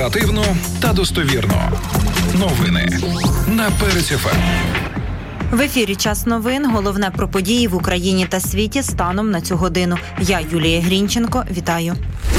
Оперативно та достовірно. Новини на Перець ФМ. В ефірі «Час новин». Головне про події в Україні та світі станом на цю годину. Я, Юлія Грінченко, вітаю.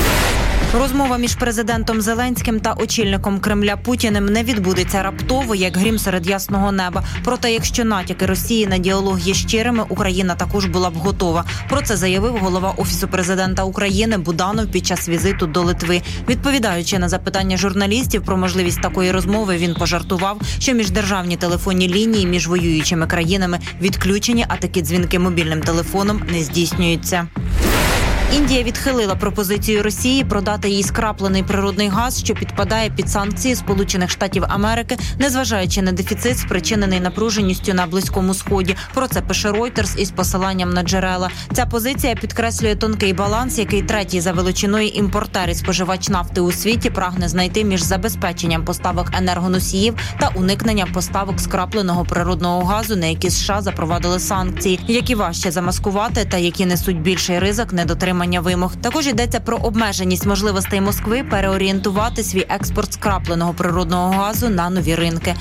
Розмова між президентом Зеленським та очільником Кремля Путіним не відбудеться раптово, як грім серед ясного неба. Проте, якщо натяки Росії на діалог є щирими, Україна також була б готова. Про це заявив голова Офісу президента України Буданов під час візиту до Литви. Відповідаючи на запитання журналістів про можливість такої розмови, він пожартував, що міждержавні телефонні лінії між воюючими країнами відключені, а такі дзвінки мобільним телефоном не здійснюються. Індія відхилила пропозицію Росії продати їй скраплений природний газ, що підпадає під санкції Сполучених Штатів Америки, незважаючи на дефіцит, спричинений напруженістю на Близькому Сході. Про це пише Reuters із посиланням на джерела. Ця позиція підкреслює тонкий баланс, який третій за величиною імпортер і споживач нафти у світі прагне знайти між забезпеченням поставок енергоносіїв та уникненням поставок скрапленого природного газу, на які США запровадили санкції, які важче замаскувати та які несуть більший ризик недотримання вимог. Також йдеться про обмеженість можливостей Москви переорієнтувати свій експорт скрапленого природного газу на нові ринки.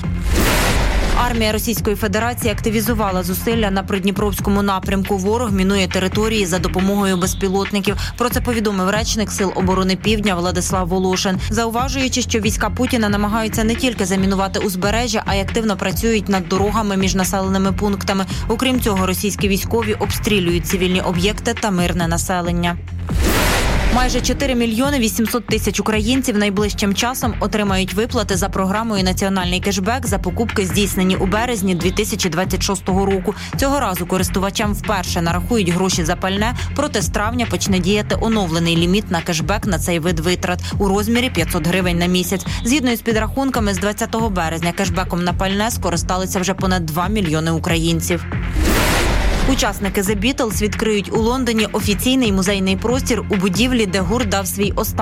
Армія Російської Федерації активізувала зусилля на Придніпровському напрямку. Ворог мінує території за допомогою безпілотників. Про це повідомив речник Сил оборони Півдня Владислав Волошин, зауважуючи, що війська Путіна намагаються не тільки замінувати узбережжя, а й активно працюють над дорогами між населеними пунктами. Окрім цього, російські військові обстрілюють цивільні об'єкти та мирне населення. Майже 4 мільйони 800 тисяч українців найближчим часом отримають виплати за програмою «Національний кешбек» за покупки, здійснені у березні 2026 року. Цього разу користувачам вперше нарахують гроші за пальне, проте з травня почне діяти оновлений ліміт на кешбек на цей вид витрат у розмірі 500 гривень на місяць. Згідно із підрахунками, з 20 березня кешбеком на пальне скористалися вже понад 2 мільйони українців. Учасники The Beatles відкриють у Лондоні офіційний музейний простір у будівлі, де гурт дав свій останній